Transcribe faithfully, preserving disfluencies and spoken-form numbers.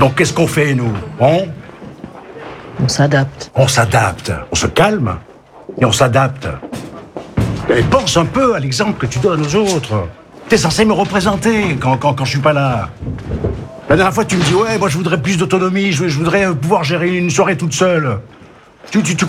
Donc qu'est-ce qu'on fait, nous? On On s'adapte. On s'adapte. On se calme et on s'adapte. Et pense un peu à l'exemple que tu donnes aux autres. T'es censé me représenter quand, quand, quand je suis pas là. La dernière fois, tu me dis, ouais, moi je voudrais plus d'autonomie, je, je voudrais pouvoir gérer une soirée toute seule. Tu, tu, tu